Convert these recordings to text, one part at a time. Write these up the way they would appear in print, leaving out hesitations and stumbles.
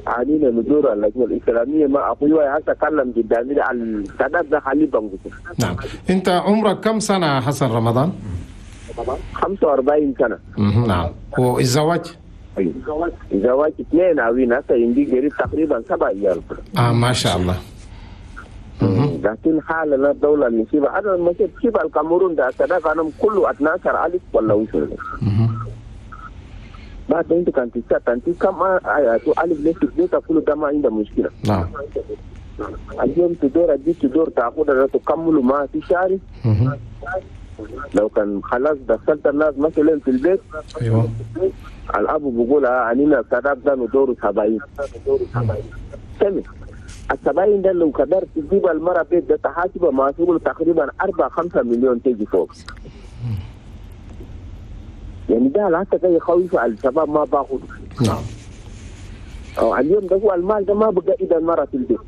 علينا ندور اللجنة الإسلامية ما أخوي هسه كلم قدامي على السادات ده خليه بنقصه. نعم. أنت عمرك كم سنة حسن رمضان؟ 45 سنة. نعم. والزواج؟ الزواج 2 عوين هسه يمدي قريب تقريبا 7 أيام. ما شاء الله. لكن حالنا الدولة نسيبها أنا مشيت شبه الكاميرون ده السادات أنا كله 12,000 ولا وصل. بعد انت كانت تستطيع كم ألف ليش تبدأ كل ده ما عنده مشكلة. نعم. اليوم تدور تأخذ تكمل ما في شهر. لو كان خلاص دخلت الناس مثلا في البيت. أيوه. الأب بيقول عنينا السادات ده ندور 70. سمع. السبعين ده لو قدرت تجيب المرأة بيت ده تحاسبه محسوب تقريبا 4-5 مليون تيجي فوق. يعني ده حتى جاي يخوف على الشباب ما باخذ. نعم. اليوم ده هو المال ده ما بقى إذا المرأة في البيت.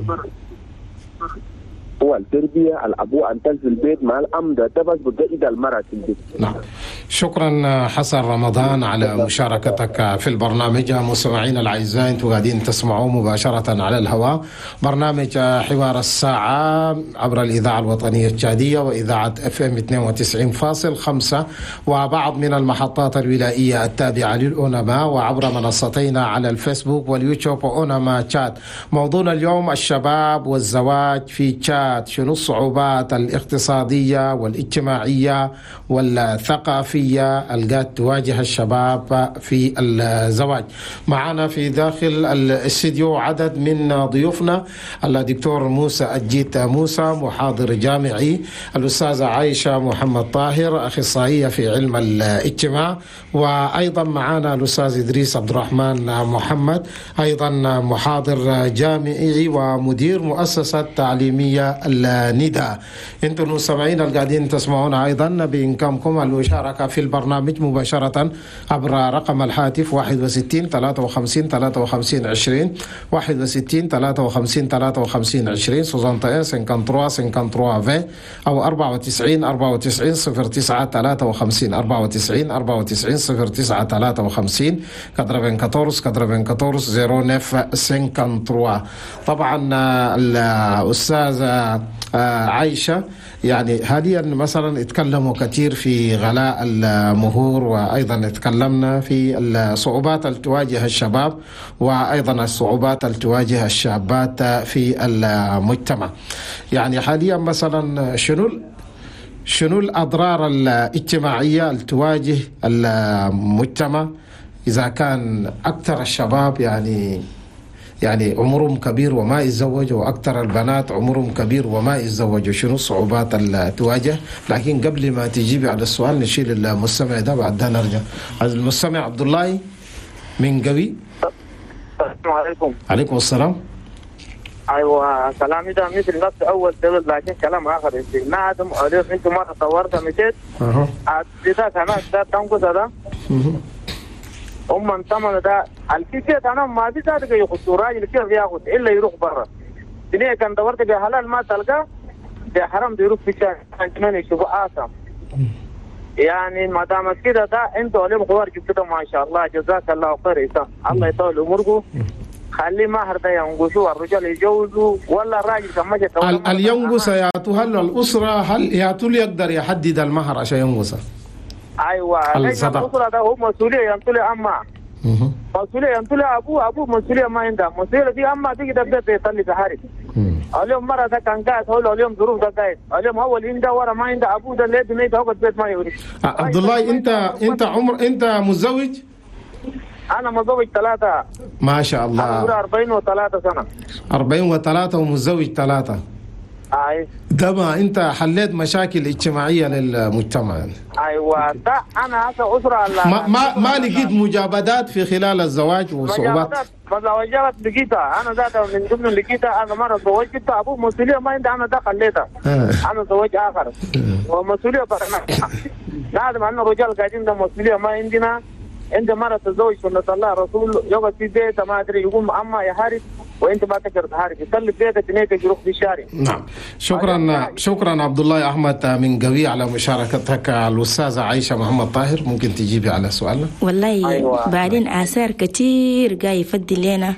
هو التربية الأبوة أنت في البيت مع الأم ده بس بقى إذا المرأة في البيت. نعم. شكرا حسن رمضان على مشاركتك في البرنامج. مستمعينا الأعزاء أنتم قاعدين تسمعوا مباشرة على الهواء برنامج حوار الساعة عبر الإذاعة الوطنية التشادية وإذاعة FM 92.5 وبعض من المحطات الولائية التابعة للأونما وعبر منصتينا على الفيسبوك واليوتيوب وأونما تشات. موضوعنا اليوم الشباب والزواج في تشاد. شنو الصعوبات الاقتصادية والاجتماعية والثقافية اللي تواجه الشباب في الزواج. معنا في داخل الاستديو عدد من ضيوفنا: الدكتور موسى الجيت موسى محاضر جامعي، الأستاذة عائشة محمد طاهر أخصائية في علم الاجتماع، وأيضا معنا الأستاذ إدريس عبد الرحمن محمد أيضا محاضر جامعي ومدير مؤسسة تعليمية النداء. انتم المستمعين القاعدين تسمعون ايضا بامكانكم المشاركه في البرنامج مباشره عبر رقم الهاتف 61 53 53 20 61 53 53 20 63 53 في او 94 94 09 53 94 94 09 53 94 09 53. طبعا الأستاذة عائشة يعني حاليا مثلا اتكلموا كثير في غلاء المهور وأيضا تكلمنا في الصعوبات اللي تواجه الشباب وأيضا الصعوبات اللي تواجه الشابات في المجتمع. يعني حاليا مثلا شنو الأضرار الاجتماعية اللي تواجه المجتمع إذا كان أكثر الشباب يعني عمرهم كبير وما يتزوجوا وأكثر البنات عمرهم كبير وما يتزوجوا؟ شنو الصعوبات اللي تواجه؟ لكن قبل ما تجيبي على السؤال نشيل المستمع ده بعدها نرجع. المستمع عبد الله من قوي. السلام عليكم. عليكم السلام. ايوه كلامي ده مثل نفس اول دبل لكن كلام اخر. ما عدم عليك انت مره صورت مشيت ذاك انا ده تنقص ده من ثمن ده الكيكيت انا ما في ذاتك يخص راجل كيف ياخذ الا يروح برا. دنيا كان دورت بحلال ما تلقى بحرام يروح في الشارع كمان يشوفوا آثم. يعني ما دام كده ده انتوا عليهم خوارج كده ما شاء الله جزاك الله خير. الله يطول اموركم. خلي مهر ده ينقصوا الرجال يجوزوا ولا الراجل كمان الينقص ياتوا. هل الاسره هل ياتوا يقدر يحدد المهر عشان ينقص؟ ايوه الاسره ده هو مسؤوليه ينطلي اما مسؤوليه ينطلي ابوه مسؤوليه ما عنده مسؤوليه دي اما تيجي تبدا يطلي بحارب. اليوم مره ده كان قاعد هو اليوم ظروف ده قاعد اليوم هو اللي عنده ورا ما عنده ابوه ده اللي بنيته هو البيت ما يوري. عبد الله انت متزوج؟ انا متزوج 3. ما شاء الله. انا 43 سنه. 43 ومتزوج 3. اي ده ما انت حليت مشاكل اجتماعيه للمجتمع يعني. ايوه ده انا هسه اسره ما لقيت مجابدات في خلال الزواج وصعوبات؟ مجابدات لقيتها انا ذات من ضمن اللي لقيتها. انا مره زوجت ابوه مسؤوليه ما عندي انا ده خليتها. انا زوج اخر ومسؤوليه لازم ان الرجال قاعدين ده مسؤوليه ما عندنا. انت مره تتزوج سنه الله رسول يقعد في بيته ما ادري يقوم اما يحارب وانت ما تقدر تحارب يصلي في بيتك نيتك يروح في الشارع. نعم شكرا عبد الله احمد من قوي على مشاركتك. الاستاذه عائشه محمد طاهر ممكن تجيبي على سؤالنا؟ والله أيوة. بعدين اثار كثير جاي يفضي لنا